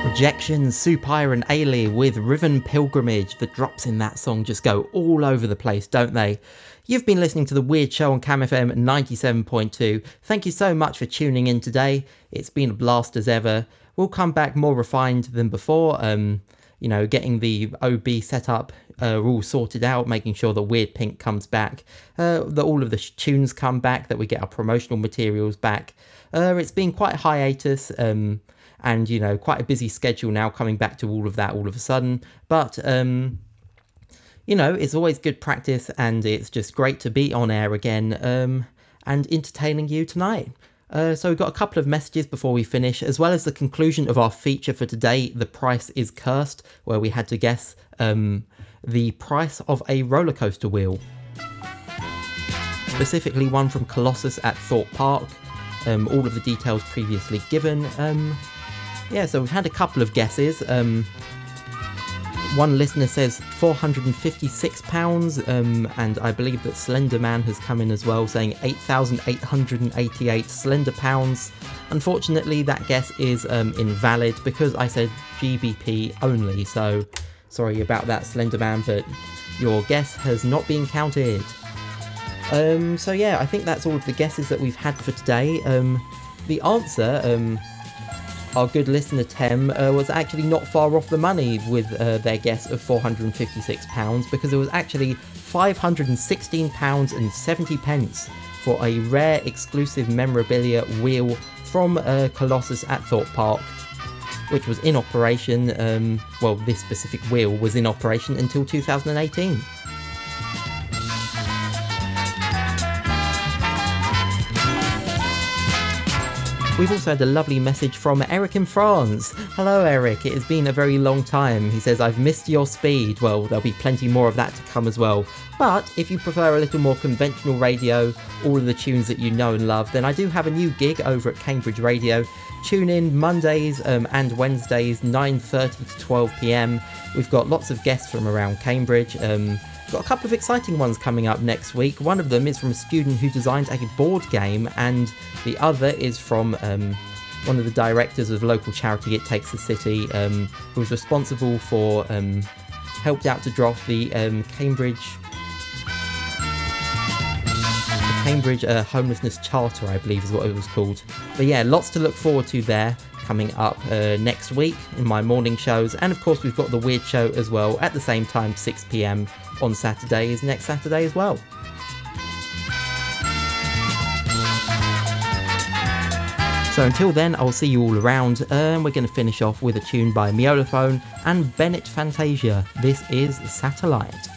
Rejections, Supire and Ailey with Riven Pilgrimage. The drops in that song just go all over the place, don't they? You've been listening to The Weird Show on Cam FM 97.2. Thank you so much for tuning in today. It's been a blast as ever. We'll come back more refined than before. Getting the OB set up, all sorted out, making sure that Weird Pink comes back, that all of the tunes come back, that we get our promotional materials back. It's been quite a hiatus, and quite a busy schedule now, coming back to all of that all of a sudden. But it's always good practice, and it's just great to be on air again and entertaining you tonight. So we've got a couple of messages before we finish, as well as the conclusion of our feature for today, The Price is Cursed, where we had to guess the price of a roller coaster wheel. Specifically one from Colossus at Thorpe Park. All of the details previously given. So we've had a couple of guesses. One listener says £456, and I believe that Slender Man has come in as well, saying 8,888 Slender Pounds. Unfortunately, that guess is invalid because I said GBP only, so sorry about that, Slender Man, but your guess has not been counted. I think that's all of the guesses that we've had for today. The answer, our good listener Tem, was actually not far off the money with their guess of £456, because it was actually £516.70 for a rare exclusive memorabilia wheel from Colossus at Thorpe Park, which was in operation, this specific wheel was in operation until 2018. We've also had a lovely message from Eric in France. Hello Eric, it has been a very long time. He says, I've missed your speed. Well, there'll be plenty more of that to come as well. But if you prefer a little more conventional radio, all of the tunes that you know and love, then I do have a new gig over at Cambridge Radio. Tune in Mondays and Wednesdays, 9:30 to 12 p.m. We've got lots of guests from around Cambridge. Got a couple of exciting ones coming up next week. One of them is from a student who designed a board game, and the other is from one of the directors of the local charity It Takes a City, who was responsible for helped out to draft the Cambridge Homelessness Charter, I believe is what it was called. But yeah, lots to look forward to there coming up next week in my morning shows. And of course we've got The Weird Show as well at the same time, 6 p.m. on Saturday is next Saturday as well. So until then, I'll see you all around. We're going to finish off with a tune by Miolophone and Bennett Fantasia. This is Satellite.